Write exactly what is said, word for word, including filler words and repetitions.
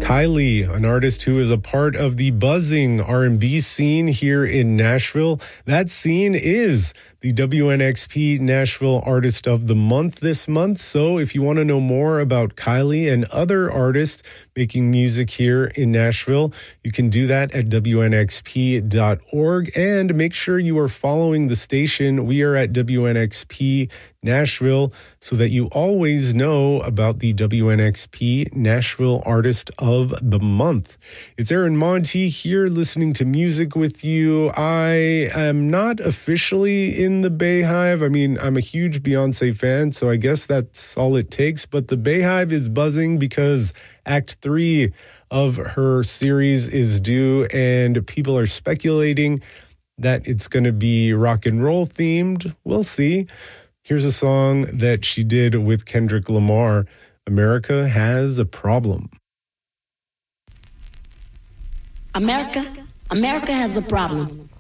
Kylie, an artist who is a part of the buzzing R and B scene here in Nashville. That scene is the W N X P Nashville Artist of the Month this month. So if you want to know more about Kylie and other artists making music here in Nashville, you can do that at W N X P dot org. And make sure you are following the station. We are at W N X P Nashville so that you always know about the W N X P Nashville Artist of the Month. It's Aaron Monty here listening to music with you. I am not officially in the Bayhive. I mean, I'm a huge Beyonce fan, so I guess that's all it takes. But the Bayhive is buzzing because Act three of her series is due, and people are speculating that it's going to be rock and roll themed. We'll see. Here's a song that she did with Kendrick Lamar, America Has a Problem. America, America has a problem.